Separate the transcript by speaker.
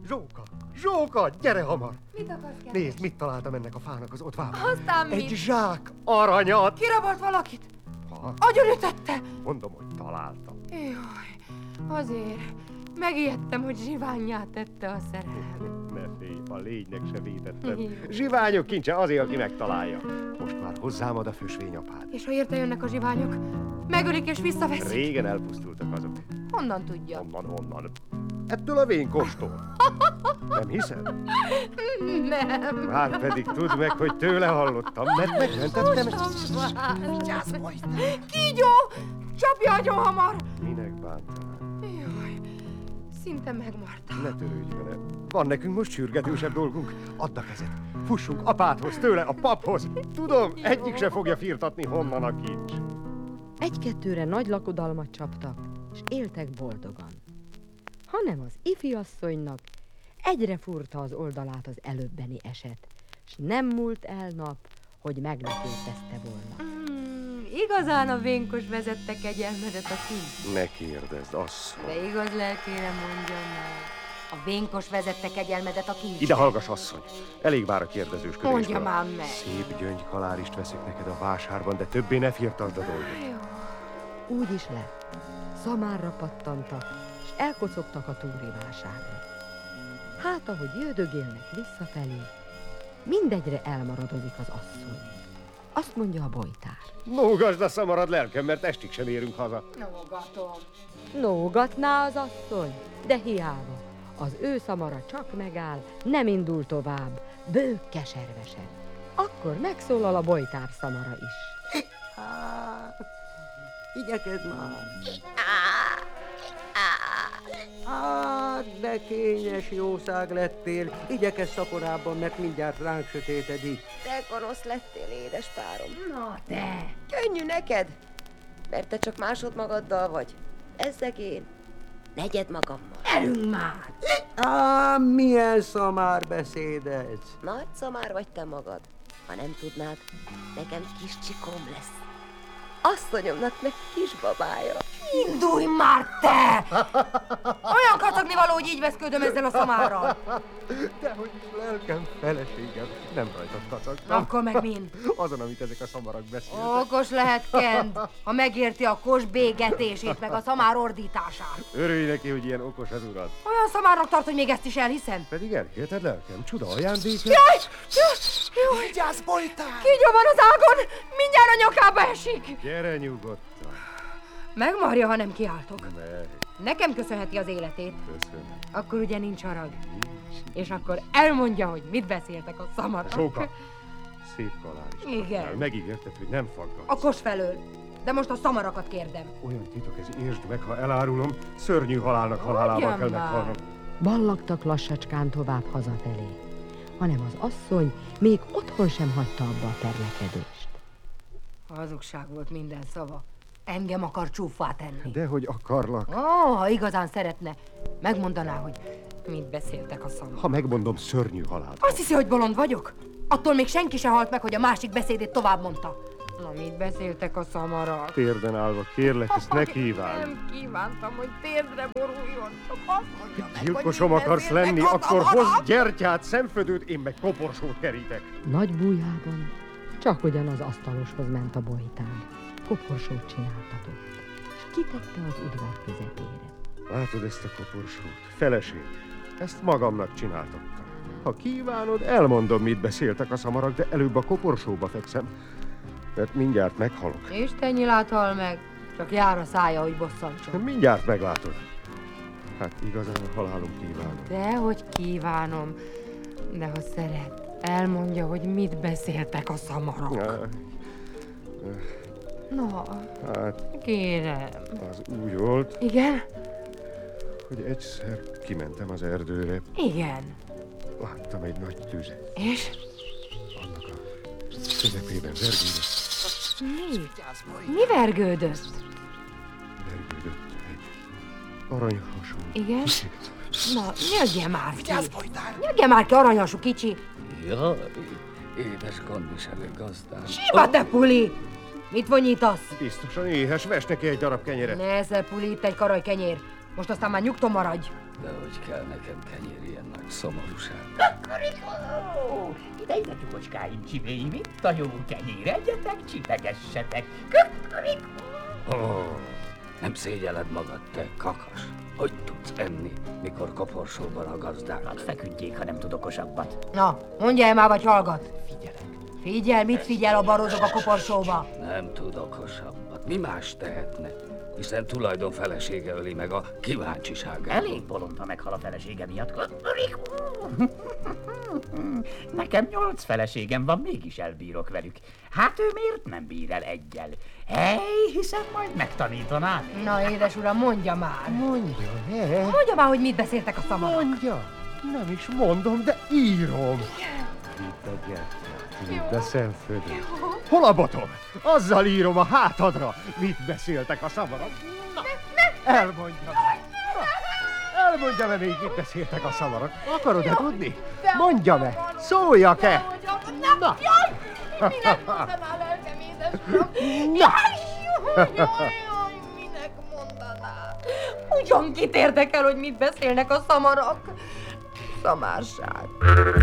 Speaker 1: Zsóka, gyere hamar!
Speaker 2: Mit akarsz, kedves?
Speaker 1: Nézd, mit találtam ennek a fának az odvában.
Speaker 2: Aztán mit?
Speaker 1: Egy zsák aranyat!
Speaker 2: Kirabolt valakit?
Speaker 1: Ha?
Speaker 2: Agyonütötte?
Speaker 1: Mondom, hogy találtam.
Speaker 2: Jaj, azért. Megijedtem, hogy zsivánnyá tette a szerelmet.
Speaker 1: Ne félj, a lénynek se vétettem. Zsiványok kincse azért, aki megtalálja. Most már hozzám ad a fösvényapád.
Speaker 2: És ha érte jönnek a zsiványok, megölik és visszaveszik?
Speaker 1: Régen elpusztultak azok.
Speaker 2: Honnan tudja?
Speaker 1: Honnan? Ettől a vénkostól. Nem hiszed?
Speaker 2: Nem.
Speaker 1: Már pedig tudd meg, hogy tőle hallottam, mert megmentettem.
Speaker 2: Kígyó! Csapja agyon hamar!
Speaker 1: Minek bántanál?
Speaker 2: Jaj, szinte megmartam.
Speaker 1: Ne törődj vele. Van nekünk most sürgetősebb dolgunk. Add a kezed. Fussunk apádhoz, tőle a paphoz. Tudom, egyik se fogja firtatni, honnan a kincs.
Speaker 3: Egy-kettőre nagy lakodalmat csaptak, és éltek boldogan. Hanem az ifiasszonynak egyre furta az oldalát az előbbeni eset, s nem múlt el nap, hogy meg ne kérdezte volna.
Speaker 2: Igazán a vénkos vezette kegyelmedet a kincs.
Speaker 1: Ne kérdezd, asszony.
Speaker 2: De igaz lelkére mondjam meg. A vénkos vezette kegyelmedet a kincs.
Speaker 1: Ide hallgass, asszony. Elég vár a kérdezősködésből.
Speaker 2: Mondja már meg.
Speaker 1: Szép gyöngykalálist veszek neked a vásárban, de többé ne firtasd a dolgot.
Speaker 3: Úgy is lett. Szamárra pattantak, és elkocogtak a túri vásárra. Hát, ahogy jödögélnek visszafelé, mindegyre elmaradozik az asszony. Azt mondja a bojtár.
Speaker 1: Nógasd a szamarad lelkem, mert estig sem érünk haza.
Speaker 2: Nógatom.
Speaker 3: Nógatná az asszony, de hiába. Az ő szamara csak megáll, nem indul tovább, bőg keservesen. Akkor megszólal a bojtár szamara is.
Speaker 4: Igyekezd már! De kényes jószág lettél, igyekezz szaporábban, mert mindjárt ránk sötétedik.
Speaker 5: Te gonosz lettél, édes párom.
Speaker 2: Na te!
Speaker 5: Könnyű neked, mert te csak másodmagaddal vagy. Ezzeg én, negyed magammal.
Speaker 2: Erünk már!
Speaker 4: Milyen szamár beszédez!
Speaker 5: Nagy szamár vagy te magad. Ha nem tudnád, nekem kis csikom lesz. Asszonyomnak meg kisbabája.
Speaker 2: Indulj már te! Olyan kacagni való, hogy így veszködöm ezzel a szamárral.
Speaker 1: Dehogy is lelkem, feleségem. Nem rajtad kacagtam.
Speaker 2: Akkor meg min?
Speaker 1: Azon, amit ezek a szamarak beszélnek.
Speaker 2: Okos lehet Kend, ha megérti a kos bégetését, meg a szamár ordítását.
Speaker 1: Örülj neki, hogy ilyen okos az urad.
Speaker 2: Olyan szamárnak tart, hogy még ezt is elhiszem.
Speaker 1: Pedig elhiheted lelkem, csuda ajándéka.
Speaker 2: Jaj! Vigyázz, bojtár! Kígyó van az ágon! Mindjárt a nyakába esik!
Speaker 1: Gyere nyugodtan.
Speaker 2: Megmarja, ha nem kiáltok.
Speaker 1: Ne,
Speaker 2: Nekem köszönheti az életét.
Speaker 1: köszönöm.
Speaker 2: Akkor ugye nincs harag. És akkor elmondja, hogy mit beszéltek a szamarak.
Speaker 1: Sóka, szép kalárist.
Speaker 2: Igen.
Speaker 1: Megígérted, hogy nem
Speaker 2: A
Speaker 1: faggatsz.
Speaker 2: kos felől. De most a szamarakat kérdem.
Speaker 1: Olyan titok ez, értsd meg, ha elárulom, szörnyű halálnak halálával kell
Speaker 2: már.
Speaker 1: meghalnom.
Speaker 3: Ballagtak lassacskán tovább hazafelé, hanem az asszony még otthon sem hagyta abba a perlekedést.
Speaker 2: Hazugság volt minden szava. Engem akar csúffá tenni.
Speaker 1: Dehogy akarlak.
Speaker 2: Ha igazán szeretne, megmondaná, hogy mit beszéltek a szamarak.
Speaker 1: Ha megmondom, szörnyű halál.
Speaker 2: Azt hiszi, hogy bolond vagyok? Attól még senki se halt meg, hogy a másik beszédét tovább mondta. Na, mit beszéltek a szamarak?
Speaker 1: Térden állva, kérlek, ezt ne kívánd.
Speaker 2: Nem kívántam, hogy térdre boruljon. Csak azt mondja meg,
Speaker 1: Gyilkosom
Speaker 2: hogy mit
Speaker 1: akarsz
Speaker 2: beszéltek
Speaker 1: lenni,
Speaker 2: a
Speaker 1: akkor
Speaker 2: szamarak.
Speaker 1: hozz gyertyát, szemfödőt, én meg koporsót kerítek.
Speaker 3: Nagy bújjában csak ugyanaz asztaloshoz ment a bojtár. Koporsót csináltatott, és kitette az udvar közepére.
Speaker 1: Látod ezt a koporsót? Feleség. Ezt magamnak csináltattam. Ha kívánod, elmondom, mit beszéltek a szamarak, de előbb a koporsóba fekszem, mert mindjárt meghalok.
Speaker 2: Isten nyilát hal meg, csak jár a szája, hogy bosszantson.
Speaker 1: Mindjárt meglátod. Hát igazán a halálom kívánom.
Speaker 2: Dehogy kívánom, de ha szeret, elmondja, hogy mit beszéltek a szamarak. Na,
Speaker 1: Hát
Speaker 2: kérem.
Speaker 1: az úgy volt,
Speaker 2: Igen?
Speaker 1: hogy egyszer kimentem az erdőre,
Speaker 2: Igen.
Speaker 1: láttam egy nagy tüzet.
Speaker 2: És?
Speaker 1: Annak a közepében vergődött.
Speaker 2: Mi vergődött?
Speaker 1: Vergődött egy aranyhasú.
Speaker 2: Igen? Na, nyögje már ki! Nyögje már ki, aranyhasú kicsi!
Speaker 6: Jaj, édes gondviselő gazdám.
Speaker 2: Siva, te puli! Mit vonyítasz?
Speaker 1: Biztosan éhes, vess neki egy darab kenyeret.
Speaker 2: Nesze, puli, itt egy karaj kenyér. Most aztán már nyugton maradj.
Speaker 6: De hogy kell nekem kenyér ilyen nagy szomorúság?
Speaker 7: Kukurikó! Ide, tyúkocskáim, csivéim, itt a jó kenyér, egyetek, csipegessetek. Kukurikó!
Speaker 6: Ó, nem szégyeled magad, te kakas? Hogy tudsz enni, mikor koporsóban a gazdák?
Speaker 7: Hát feküdjék, ha nem tud okosabbat.
Speaker 2: Na, mondja el már, vagy hallgat.
Speaker 7: Figyelek.
Speaker 2: Figyel, mit figyel a barozok a koporsóba?
Speaker 6: Nem tud okosabbat. Mi más tehetne? Hiszen tulajdon felesége öli meg a kíváncsiságát.
Speaker 7: Elég bolond, ha meghal a felesége miatt. Kukurikó! Nekem 8 feleségem van, mégis elbírok velük. Hát ő miért nem bír el egyel? Hiszen majd megtanítanám.
Speaker 2: Na, édes uram, mondja már.
Speaker 1: Mondja,
Speaker 2: Mondja már, hogy mit beszéltek a szamarak.
Speaker 1: mondja. Nem is mondom, de írom. Itt a gyertyát, itt a szemföldön. Hol a botom? Azzal írom a hátadra. Mit beszéltek a szamarak? Na, elmondjam. Elmondjam-e még, mit beszéltek a szamarak? Akarod-e tudni? Mondjam-e? Szóljak-e? Na.
Speaker 2: Minek mondaná a lelkem, édes uram?
Speaker 1: Na.
Speaker 2: Jaj, minek mondaná? Ugyan kit érdekel, hogy mit beszélnek a szamarak? Szamárság.